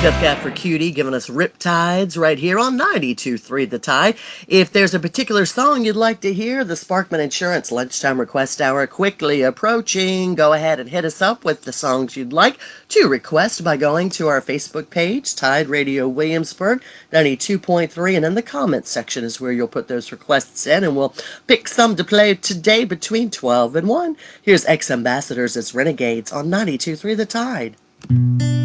Death Cat for Cutie giving us Riptides right here on 92.3 The Tide. If there's a particular song you'd like to hear, the Sparkman Insurance Lunchtime Request Hour quickly approaching. Go ahead and hit us up with the songs you'd like to request by going to our Facebook page, Tide Radio Williamsburg 92.3, and in the comments section is where you'll put those requests in, and we'll pick some to play today between 12 and 1. Here's Ex-Ambassadors as Renegades on 92.3 The Tide.